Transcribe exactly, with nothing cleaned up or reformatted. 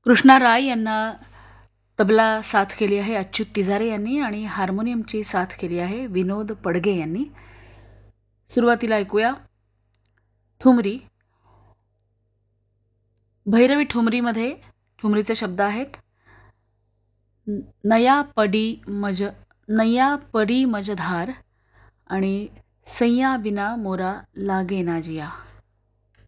कृष्णा राय यांना तबला साथ केली आहे अच्युत तिजारे यांनी आणि हार्मोनियमची साथ केली आहे विनोद पडगे यांनी. सुरुवातीला ऐकूया ठुमरी. भैरवी ठुमरीमध्ये ठुमरीचे शब्द आहेत नया पडी मज नया पडी मजधार आणि सैया बिना मोरा लागे ना जिया.